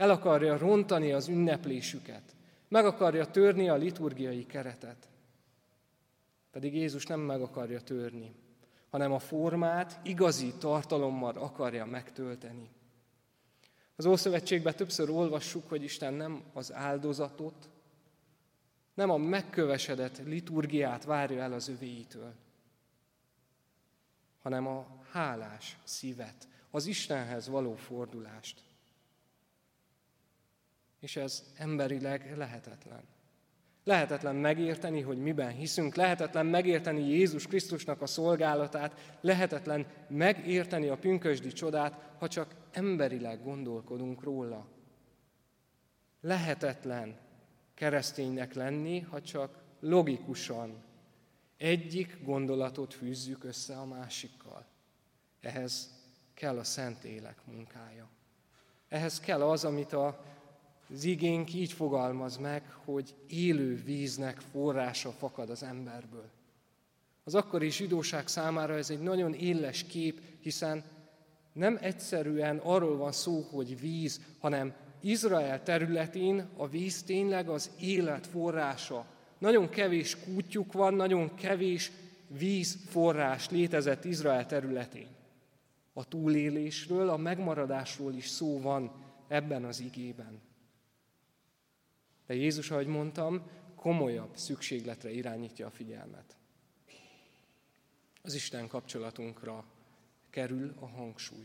El akarja rontani az ünneplésüket. Meg akarja törni a liturgiai keretet. Pedig Jézus nem meg akarja törni, hanem a formát igazi tartalommal akarja megtölteni. Az Ószövetségben többször olvassuk, hogy Isten nem az áldozatot, nem a megkövesedett liturgiát várja el az övéitől, hanem a hálás szívet, az Istenhez való fordulást. És ez emberileg lehetetlen. Lehetetlen megérteni, hogy miben hiszünk, lehetetlen megérteni Jézus Krisztusnak a szolgálatát, lehetetlen megérteni a pünkösdi csodát, ha csak emberileg gondolkodunk róla. Lehetetlen kereszténynek lenni, ha csak logikusan egyik gondolatot fűzzük össze a másikkal. Ehhez kell a Szentlélek munkája. Ehhez kell az, amit az igénk így fogalmaz meg, hogy élő víznek forrása fakad az emberből. Az akkori zsidóság számára ez egy nagyon éles kép, hiszen nem egyszerűen arról van szó, hogy víz, hanem Izrael területén a víz tényleg az élet forrása. Nagyon kevés kútjuk van, nagyon kevés vízforrás létezett Izrael területén. A túlélésről, a megmaradásról is szó van ebben az igében. De Jézus, ahogy mondtam, komolyabb szükségletre irányítja a figyelmet. Az Isten kapcsolatunkra kerül a hangsúly.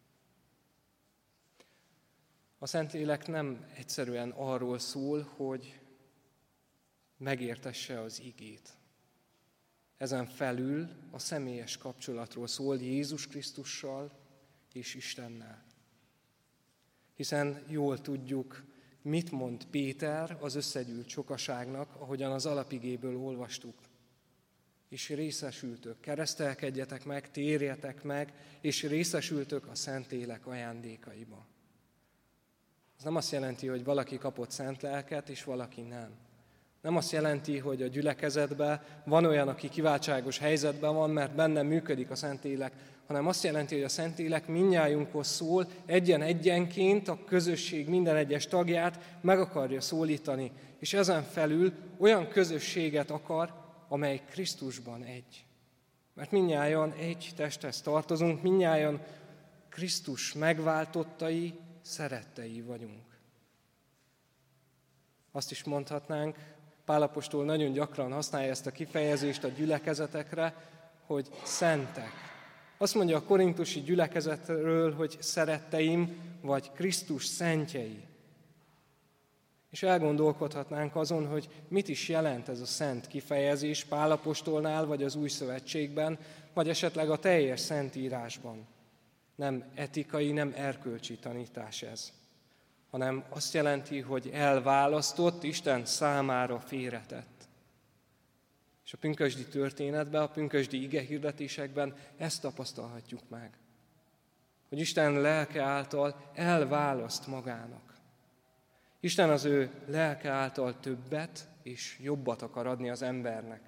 A Szentlélek nem egyszerűen arról szól, hogy megértesse az igét. Ezen felül a személyes kapcsolatról szól Jézus Krisztussal és Istennel. Hiszen jól tudjuk, mit mond Péter az összegyűlt sokaságnak, ahogyan az alapigéből olvastuk. És részesültök, keresztelkedjetek meg, térjetek meg, és részesültök a Szentlélek ajándékaiba. Ez nem azt jelenti, hogy valaki kapott szent lelket, és valaki nem. Nem azt jelenti, hogy a gyülekezetben van olyan, aki kiváltságos helyzetben van, mert benne működik a Szentlélek, hanem azt jelenti, hogy a Szentlélek mindnyájunkhoz szól, egyenként a közösség minden egyes tagját meg akarja szólítani, és ezen felül olyan közösséget akar, amely Krisztusban egy. Mert mindnyájan egy testhez tartozunk, mindnyájan Krisztus megváltottai, szerettei vagyunk. Azt is mondhatnánk, Pál apostol nagyon gyakran használja ezt a kifejezést a gyülekezetekre, hogy szentek. Azt mondja a korintusi gyülekezetről, hogy szeretteim, vagy Krisztus szentjei. És elgondolkodhatnánk azon, hogy mit is jelent ez a szent kifejezés Pál apostolnál, vagy az Új Szövetségben, vagy esetleg a teljes Szentírásban. Nem etikai, nem erkölcsi tanítás ez, hanem azt jelenti, hogy elválasztott, Isten számára félretett. És a pünkösdi történetben, a pünkösdi igehirdetésekben ezt tapasztalhatjuk meg, hogy Isten lelke által elválaszt magának. Isten az ő lelke által többet és jobbat akar adni az embernek.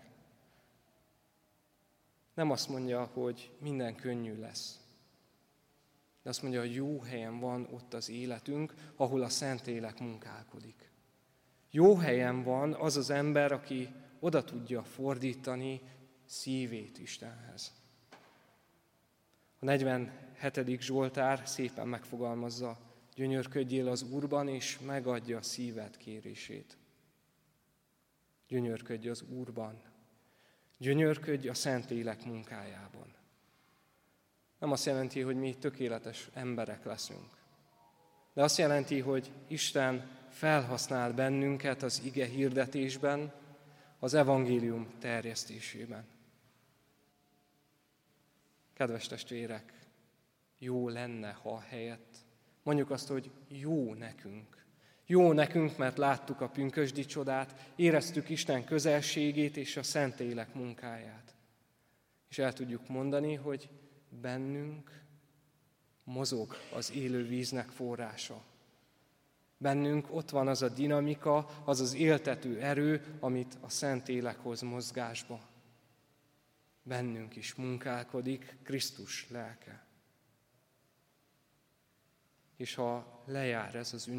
Nem azt mondja, hogy minden könnyű lesz. De azt mondja, hogy jó helyen van ott az életünk, ahol a Szentlélek munkálkodik. Jó helyen van az az ember, aki oda tudja fordítani szívét Istenhez. A 47. Zsoltár szépen megfogalmazza, gyönyörködjél az Úrban, és megadja a szíved kérését. Gyönyörködj az Úrban. Gyönyörködj a Szentlélek munkájában. Nem azt jelenti, hogy mi tökéletes emberek leszünk. De azt jelenti, hogy Isten felhasznál bennünket az ige hirdetésben, az evangélium terjesztésében. Kedves testvérek, jó lenne, ha helyett mondjuk azt, hogy jó nekünk. Jó nekünk, mert láttuk a pünkösdi csodát, éreztük Isten közelségét és a Szentlélek munkáját. És el tudjuk mondani, hogy bennünk mozog az élő víznek forrása. Bennünk ott van az a dinamika, az az éltető erő, amit a Szentlélek hoz mozgásba. Bennünk is munkálkodik Krisztus lelke. És ha lejár ez az